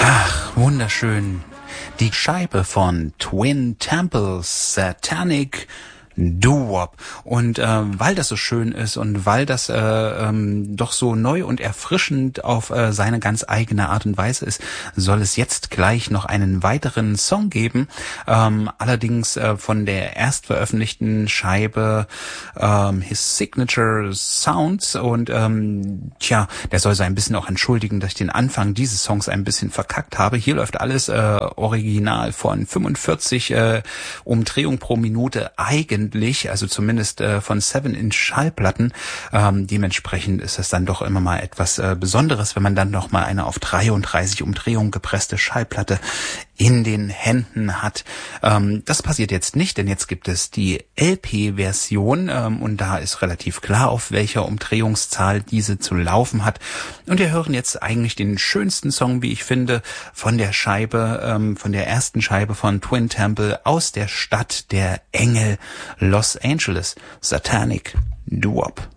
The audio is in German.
Ach, wunderschön. Die Scheibe von Twin Temples, Satanic Doo-Wop. Und weil das so schön ist und weil das doch so neu und erfrischend auf seine ganz eigene Art und Weise ist, soll es jetzt gleich noch einen weiteren Song geben. Allerdings von der erst veröffentlichten Scheibe His Signature Sounds. Und der soll so ein bisschen auch entschuldigen, dass ich den Anfang dieses Songs ein bisschen verkackt habe. Hier läuft alles original von 45 Umdrehungen pro Minute eigentlich, also zumindest von 7-Inch Schallplatten. Dementsprechend ist es dann doch immer mal etwas Besonderes, wenn man dann noch mal eine auf 33 Umdrehungen gepresste Schallplatte in den Händen hat. Das passiert jetzt nicht, denn jetzt gibt es die LP-Version und da ist relativ klar, auf welcher Umdrehungszahl diese zu laufen hat. Und wir hören jetzt eigentlich den schönsten Song, wie ich finde, von der Scheibe, von der ersten Scheibe von Twin Temple aus der Stadt der Engel, Los Angeles, Satanic Doo-Wop.